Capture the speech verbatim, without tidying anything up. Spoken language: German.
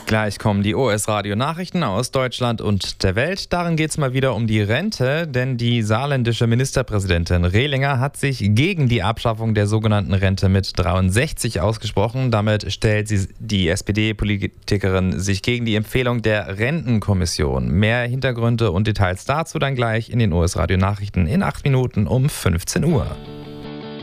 Gleich kommen die O S-Radio-Nachrichten aus Deutschland und der Welt. Darin geht es mal wieder um die Rente, denn die saarländische Ministerpräsidentin Rehlinger hat sich gegen die Abschaffung der sogenannten Rente mit dreiundsechzig ausgesprochen. Damit stellt sie, die S P D-Politikerin, sich gegen die Empfehlung der Rentenkommission. Mehr Hintergründe und Details dazu dann gleich in den O S-Radio-Nachrichten in acht Minuten um fünfzehn Uhr.